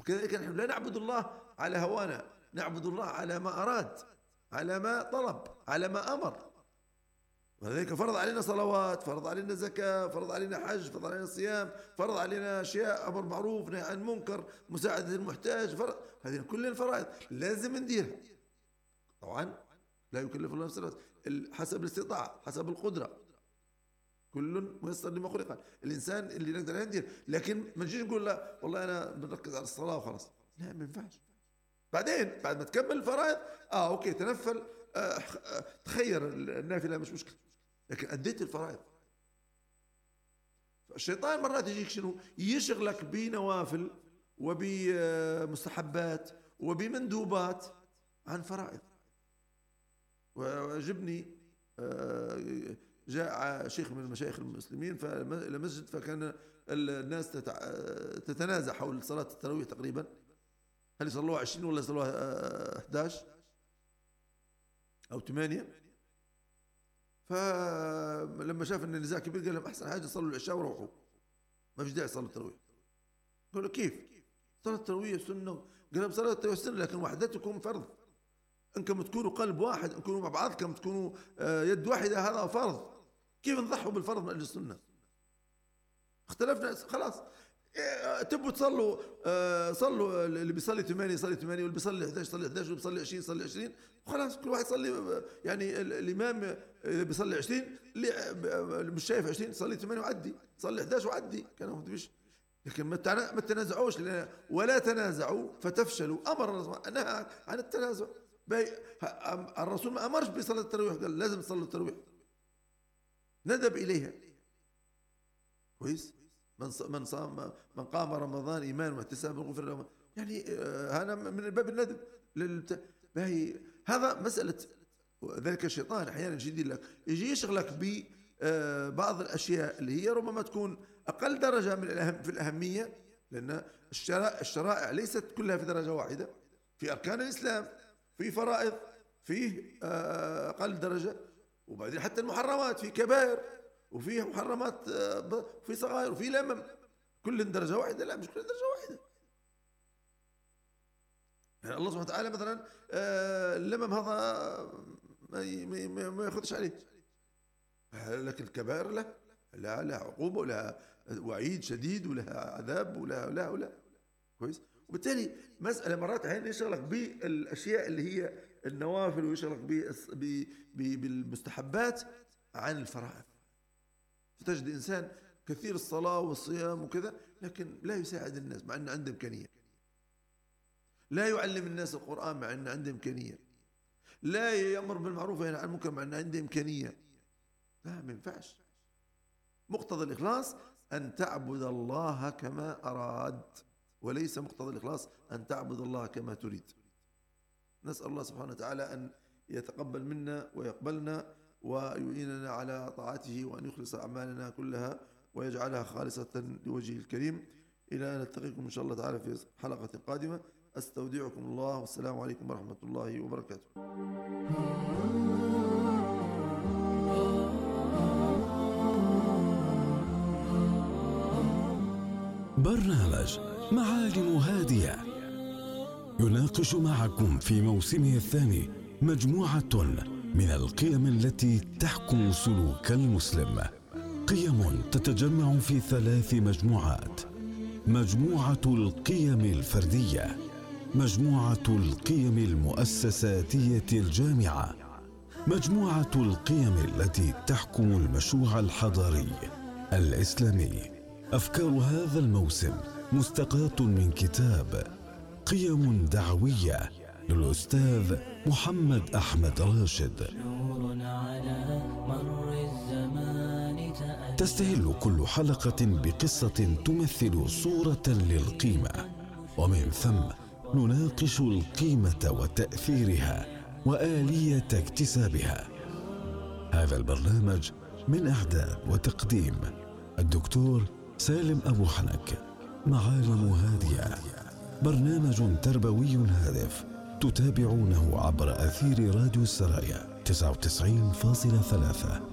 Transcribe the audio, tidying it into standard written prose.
كذلك نحن لا نعبد الله على هوانا، نعبد الله على ما أراد، على ما طلب، على ما أمر. ولذلك فرض علينا صلوات، فرض علينا زكاة، فرض علينا حج، فرض علينا صيام، فرض علينا أشياء، أمر معروف، نهي عن منكر، مساعدة المحتاج، هذه كل الفرائض لازم نديرها. طبعا لا يكلف الله نفسا حسب الاستطاعة، حسب القدرة، كل ميسر لما خلق. الإنسان اللي نقدر ندير، لكن ما نجيش نقول لا والله أنا بنركز على الصلاة وخلاص، لا ما ينفعش. بعدين بعد ما تكمل الفرائض أوكي تنفل، تخير النافلة مش مشكلة، لكن أديت الفرائض. الشيطان مرات يجيك شنو؟ يشغلك بنوافل وبمستحبات وبمندوبات عن فرائض. وعجبني جاء شيخ من المشايخ المسلمين إلى مسجد، فكان الناس تتنازع حول صلاة التراويح تقريبا، هل يصلوها 20 ولا يصلوها 11 أو 8. فلما شاف ان النزاع كبير قال لهم احسن حاجه صلوا العشاء وروحوا، ما فيش داعي صلوا التراويح. قالوا كيف؟ صلاه التراويح سنه. قال لهم صلاه التراويح سنه لكن وحدتكم فرض، انكم تكونوا قلب واحد، انكم تكونوا مع بعضكم، تكونوا يد واحده، هذا فرض. كيف نضحوا بالفرض من اجل السنه؟ اختلفنا خلاص. تبوا تصلوا صلوا، اللي بيصلي 8 يصلي 8، واللي بيصلي 11 يصلي 11، واللي بيصلي 20 يصلي 20، وخلاص كل واحد يصلي. يعني الامام اذا بيصلي 20 اللي مش شايف 20 يصلي 8 وعدي، يصلي 11 وعدي، كانوا مش. لكن ما تنازعوش، ولا تنازعوا فتفشلوا. امر الله نهى عن التنازع. الرسول ما امرش بصلاه التراويح، قال لازم تصلوا التراويح، ندب اليها. كويس. من قام رمضان ايمانا واحتسابا غفر له. يعني هذا من باب الندب هذا مساله. ذلك الشيطان احيانا يجي لك، يجي يشغلك ببعض الاشياء اللي هي ربما تكون اقل درجه في الاهميه، لان الشرائع ليست كلها في درجه واحده. في اركان الاسلام، في فرائض، فيه اقل درجه، وبعدين حتى المحرمات في كبائر، وفيه محرمات، في صغائر، وفي لمم، كل درجة واحدة؟ لا، مش كل درجة واحدة. يعني الله سبحانه وتعالى مثلا اللمم هذا ما ياخذش عليه، لكن الكبائر لها عقوبة، ولها وعيد شديد، ولها عذاب، ولها كويس. وبالتالي مسألة مرات عين يشغلك بالأشياء اللي هي النوافل، ويشغلك بالمستحبات عن الفرائض. فتجد إنسان كثير الصلاة والصيام وكذا، لكن لا يساعد الناس مع أنه عنده إمكانية، لا يعلم الناس القرآن مع أنه عنده إمكانية، لا يأمر بالمعروف وينهى عن المنكر مع أنه عنده إمكانية. لا، ما ينفعش. مقتضى الإخلاص أن تعبد الله كما أراد، وليس مقتضى الإخلاص أن تعبد الله كما تريد. نسأل الله سبحانه وتعالى أن يتقبل منا ويقبلنا، ويعيننا على طاعته، وأن يخلص أعمالنا كلها ويجعلها خالصة لوجهه الكريم. إلى أن نلتقيكم إن شاء الله تعالى في حلقة قادمة. أستودعكم الله، والسلام عليكم ورحمة الله وبركاته. برنامج معالم هادية يناقش معكم في موسمه الثاني مجموعة من القيم التي تحكم سلوك المسلم، قيم تتجمع في 3 مجموعات: مجموعة القيم الفردية، مجموعة القيم المؤسساتية الجامعة، مجموعة القيم التي تحكم المشروع الحضاري الإسلامي. أفكار هذا الموسم مستقاة من كتاب قيم دعوية للأستاذ محمد أحمد راشد. تستهل كل حلقة بقصة تمثل صورة للقيمة، ومن ثم نناقش القيمة وتأثيرها وآلية اكتسابها. هذا البرنامج من إعداد وتقديم الدكتور سالم أبو حنك. معالم هادية، برنامج تربوي هادف تتابعونه عبر أثير راديو السرايا 99.3.